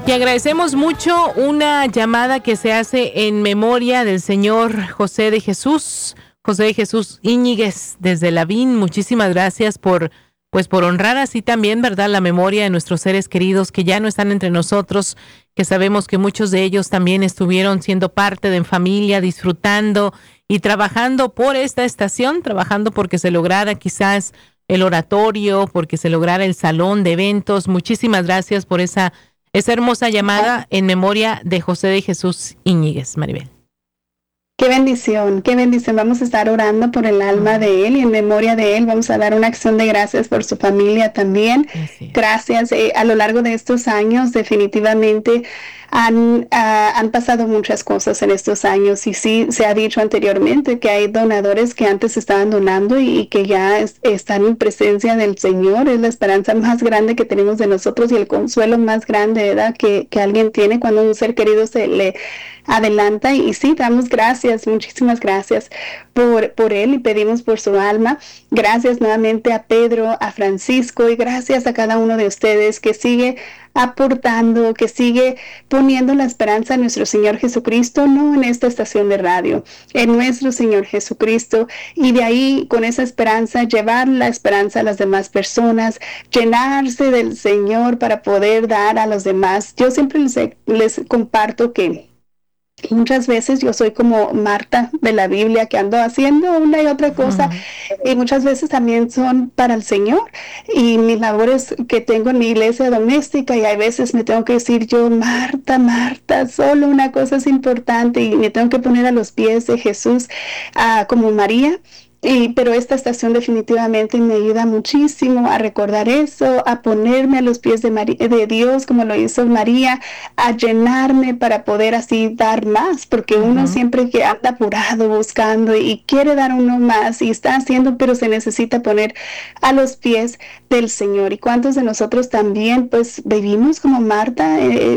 Y agradecemos mucho una llamada que se hace en memoria del señor José de Jesús Íñiguez desde Lavín. Muchísimas gracias por honrar así también, ¿verdad?, la memoria de nuestros seres queridos que ya no están entre nosotros, que sabemos que muchos de ellos también estuvieron siendo parte de en familia, disfrutando y trabajando por esta estación, trabajando porque se lograra quizás el oratorio, porque se lograra el salón de eventos. Muchísimas gracias por esa hermosa llamada en memoria de José de Jesús Íñiguez, Maribel. Qué bendición, qué bendición. Vamos a estar orando por el alma de él y en memoria de él. Vamos a dar una acción de gracias por su familia también. Gracias. A lo largo de estos años, definitivamente han pasado muchas cosas en estos años y sí, se ha dicho anteriormente que hay donadores que antes estaban donando y que ya están en presencia del Señor. Es la esperanza más grande que tenemos de nosotros y el consuelo más grande, ¿verdad?, que alguien tiene cuando un ser querido se le adelanta. Y sí, damos gracias, muchísimas gracias por él y pedimos por su alma. Gracias nuevamente a Pedro, a Francisco y gracias a cada uno de ustedes que sigue aportando, que sigue poniendo la esperanza en nuestro Señor Jesucristo, no en esta estación de radio, en nuestro Señor Jesucristo, y de ahí con esa esperanza llevar la esperanza a las demás personas, llenarse del Señor para poder dar a los demás. Yo siempre les comparto que muchas veces yo soy como Marta de la Biblia, que ando haciendo una y otra cosa, y muchas veces también son para el Señor, y mis labores que tengo en mi iglesia doméstica, y hay veces me tengo que decir yo, Marta, solo una cosa es importante, y me tengo que poner a los pies de Jesús, como María. Pero esta estación definitivamente me ayuda muchísimo a recordar eso, a ponerme a los pies de Dios como lo hizo María, a llenarme para poder así dar más, porque uno siempre que anda apurado buscando y quiere dar uno más y está haciendo, pero se necesita poner a los pies del Señor. ¿Y cuántos de nosotros también pues vivimos como Marta,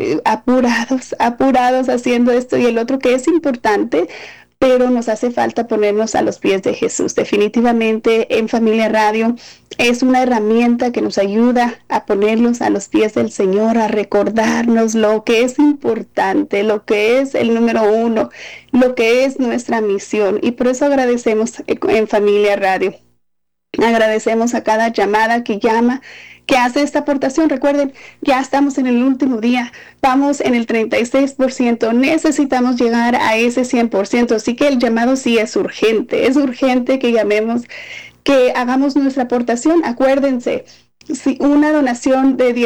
apurados haciendo esto y el otro que es importante? Pero nos hace falta ponernos a los pies de Jesús. Definitivamente en Familia Radio es una herramienta que nos ayuda a ponernos a los pies del Señor, a recordarnos lo que es importante, lo que es el número uno, lo que es nuestra misión. Y por eso agradecemos en Familia Radio. Agradecemos a cada llamada que llama, que hace esta aportación. Recuerden, ya estamos en el último día, vamos en el 36%, necesitamos llegar a ese 100%, así que el llamado sí es urgente que llamemos, que hagamos nuestra aportación. Acuérdense, si una donación de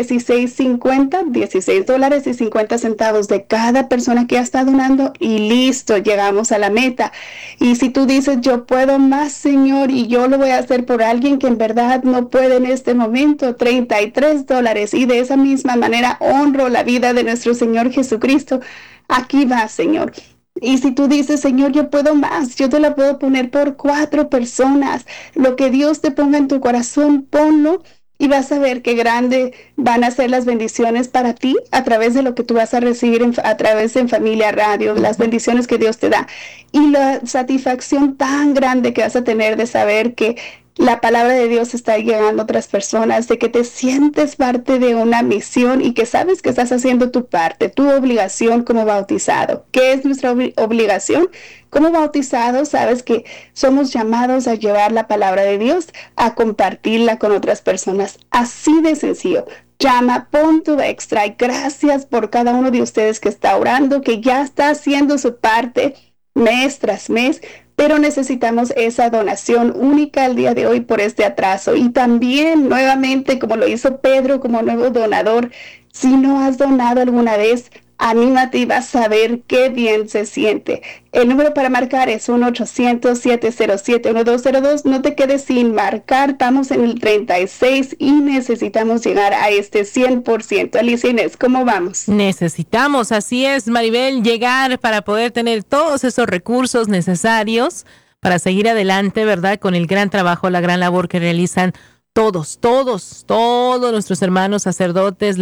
$16.50 de cada persona que ya está donando y listo, llegamos a la meta. Y si tú dices, yo puedo más, Señor, y yo lo voy a hacer por alguien que en verdad no puede en este momento, $33, y de esa misma manera honro la vida de nuestro Señor Jesucristo. Aquí va, Señor. Y si tú dices, Señor, yo puedo más, yo te la puedo poner por 4 personas. Lo que Dios te ponga en tu corazón, ponlo. Y vas a ver qué grande van a ser las bendiciones para ti a través de lo que tú vas a recibir a través de Familia Radio, las bendiciones que Dios te da. Y la satisfacción tan grande que vas a tener de saber que la palabra de Dios está llegando a otras personas, de que te sientes parte de una misión y que sabes que estás haciendo tu parte, tu obligación como bautizado. ¿Qué es nuestra obligación? Como bautizados, sabes que somos llamados a llevar la palabra de Dios, a compartirla con otras personas. Así de sencillo. Llama, pon tu extra y gracias por cada uno de ustedes que está orando, que ya está haciendo su parte mes tras mes, pero necesitamos esa donación única el día de hoy por este atraso. Y también, nuevamente, como lo hizo Pedro como nuevo donador, si no has donado alguna vez, anímate y vas a ver qué bien se siente. El número para marcar es 1-800-707-1202. No te quedes sin marcar. Estamos en el 36 y necesitamos llegar a este 100%. Alicia Inés, ¿cómo vamos? Necesitamos, así es, Maribel, llegar para poder tener todos esos recursos necesarios para seguir adelante, ¿verdad? Con el gran trabajo, la gran labor que realizan todos nuestros hermanos sacerdotes,